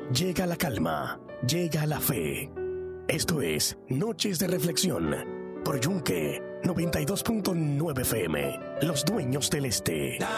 llega la calma, llega la fe. Esto es Noches de Reflexión por Yunque 92.9 FM, los dueños del este.